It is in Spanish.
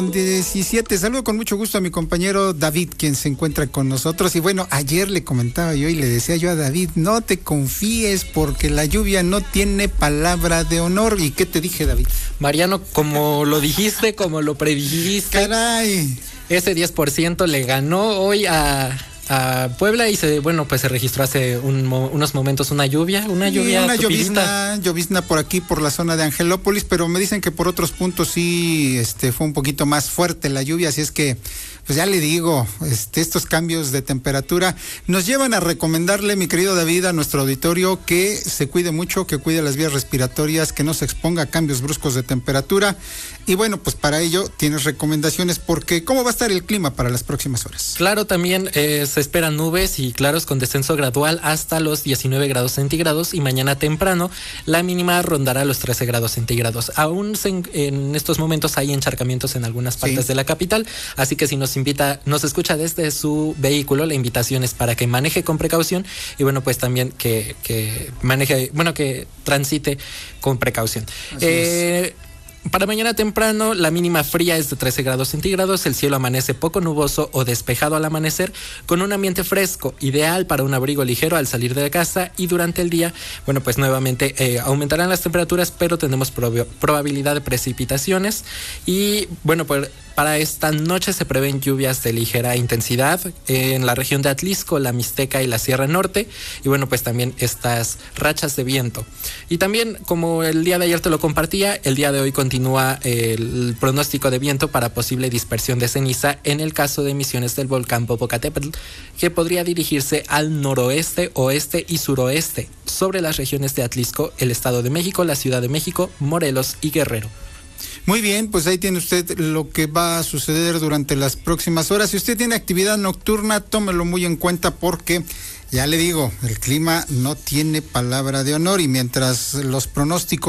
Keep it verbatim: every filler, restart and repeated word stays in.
diecisiete, saludo con mucho gusto a mi compañero David, quien se encuentra con nosotros. Y bueno, ayer le comentaba yo y le decía yo a David, no te confíes porque la lluvia no tiene palabra de honor. ¿Y qué te dije, David? Mariano, como lo dijiste, como lo predijiste, caray, ese diez por ciento le ganó hoy a... a Puebla y se, bueno, pues se registró hace un, unos momentos una lluvia, una sí, lluvia una tupidita. llovizna, llovizna por aquí, por la zona de Angelópolis, pero me dicen que por otros puntos sí, este, fue un poquito más fuerte la lluvia, así es que, pues ya le digo, este, estos cambios de temperatura nos llevan a recomendarle, mi querido David, a nuestro auditorio que se cuide mucho, que cuide las vías respiratorias, que no se exponga a cambios bruscos de temperatura. Y bueno, pues para ello tienes recomendaciones, porque ¿cómo va a estar el clima para las próximas horas? Claro, también eh, se esperan nubes y claros con descenso gradual hasta los diecinueve grados centígrados, y mañana temprano la mínima rondará los trece grados centígrados. Aún se, en estos momentos hay encharcamientos en algunas partes sí. de la capital, así que si nos invita, nos escucha desde su vehículo, la invitación es para que maneje con precaución y bueno, pues también que, que maneje, bueno, que transite con precaución. Así eh, es. Para mañana temprano, la mínima fría es de trece grados centígrados, el cielo amanece poco nuboso o despejado al amanecer, con un ambiente fresco, ideal para un abrigo ligero al salir de casa, y durante el día, bueno, pues nuevamente eh, aumentarán las temperaturas, pero tenemos prob- probabilidad de precipitaciones, y bueno, pues para esta noche se prevén lluvias de ligera intensidad en la región de Atlisco, la Mixteca y la Sierra Norte, y bueno, pues también estas rachas de viento. Y también, como el día de ayer te lo compartía, el día de hoy continúa el pronóstico de viento para posible dispersión de ceniza en el caso de emisiones del volcán Popocatépetl, que podría dirigirse al noroeste, oeste y suroeste sobre las regiones de Atlisco, el Estado de México, la Ciudad de México, Morelos y Guerrero. Muy bien, pues ahí tiene usted lo que va a suceder durante las próximas horas. Si usted tiene actividad nocturna, tómelo muy en cuenta porque, ya le digo, el clima no tiene palabra de honor, y mientras los pronósticos